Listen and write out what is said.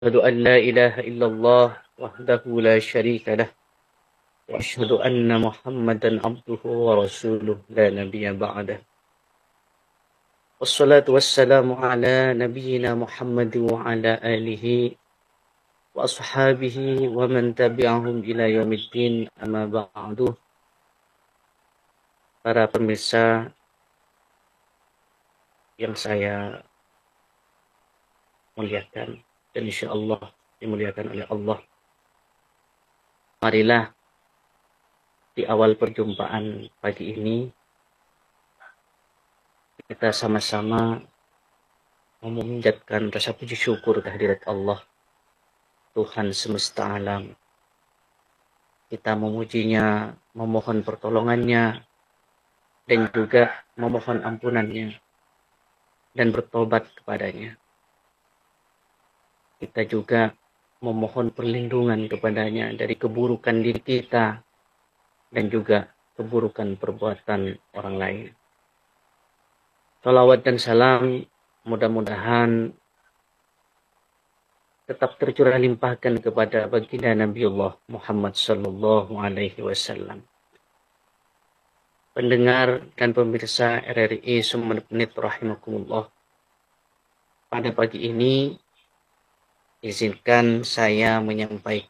أشهد أن لا إله إلا الله وحده لا شريك له وأشهد أن محمدا عبده ورسوله لا نبي بعده والصلاة والسلام على نبينا محمد وعلى آله وأصحابه ومن تبعهم إلى يوم الدين أما بعد. Para pemirsa yang saya muliakan dan insya Allah dimuliakan oleh Allah, marilah di awal perjumpaan pagi ini kita sama-sama memanjatkan rasa puji syukur kehadirat Allah, Tuhan semesta alam. Kita memujinya, memohon pertolongannya, dan juga memohon ampunannya dan bertobat kepadanya. Kita juga memohon perlindungan kepadanya dari keburukan diri kita dan juga keburukan perbuatan orang lain. Salawat dan salam mudah-mudahan tetap tercurah limpahkan kepada baginda Nabiullah Muhammad sallallahu alaihi wasallam. Pendengar dan pemirsa RRI Sumenep rahimakumullah. Pada pagi ini izinkan saya menyampaikan